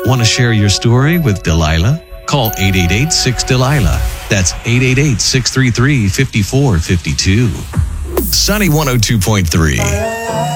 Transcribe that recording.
Want to share your story with Delilah? Call 888-6-DELILAH. That's 888-633-5452. Sunny 102.3.